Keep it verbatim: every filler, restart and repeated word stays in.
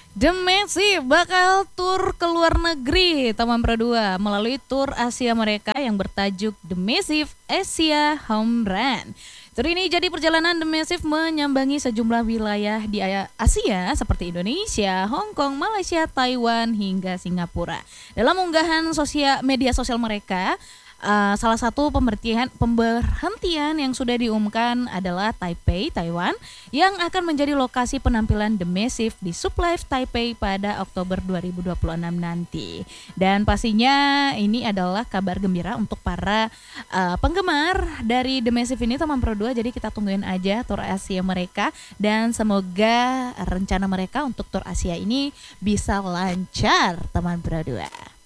The Massive bakal tur ke luar negeri teman Pro dua melalui tur Asia mereka yang bertajuk The Massive Asia Home Run. Tur ini jadi perjalanan The Massive menyambangi sejumlah wilayah di Asia seperti Indonesia, Hong Kong, Malaysia, Taiwan hingga Singapura. Dalam unggahan sosial media sosial mereka, Uh, salah satu pemberhentian, pemberhentian yang sudah diumumkan adalah Taipei, Taiwan, yang akan menjadi lokasi penampilan The Massive di Sublife Taipei pada Oktober dua ribu dua puluh enam nanti. Dan pastinya ini adalah kabar gembira untuk para uh, penggemar dari The Massive ini teman Pro dua. Jadi kita tungguin aja tur Asia mereka dan semoga rencana mereka untuk tur Asia ini bisa lancar teman Pro dua.